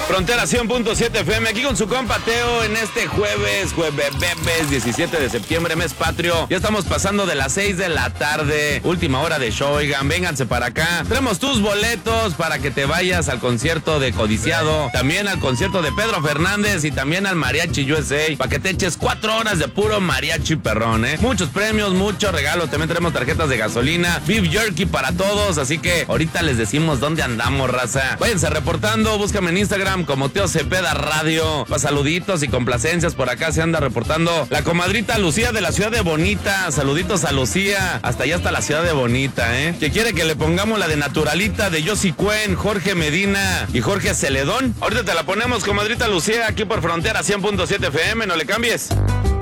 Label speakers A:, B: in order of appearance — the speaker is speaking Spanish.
A: Frontera 100.7 FM, aquí con su compa Teo en este jueves 17 de septiembre, mes patrio. Ya estamos pasando de las 6 de la tarde, última hora de show, oigan, vénganse para acá. Traemos tus boletos para que te vayas al concierto de Codiciado, también al concierto de Pedro Fernández y también al Mariachi USA, para que te eches 4 horas de puro mariachi perrón, Muchos premios, muchos regalos, también tenemos tarjetas de gasolina, beef jerky para todos, así que ahorita les decimos dónde andamos, raza. Váyanse reportando, búscame en Instagram como Teo Cepeda Radio. Pa' saluditos y complacencias, por acá se anda reportando la comadrita Lucía de la ciudad de Bonita. Saluditos a Lucía, hasta allá está la ciudad de Bonita, que quiere que le pongamos la de Naturalita de Yossi Cuen, Jorge Medina y Jorge Celedón. Ahorita te la ponemos, comadrita Lucía, aquí por Frontera 100.7 FM, no le cambies.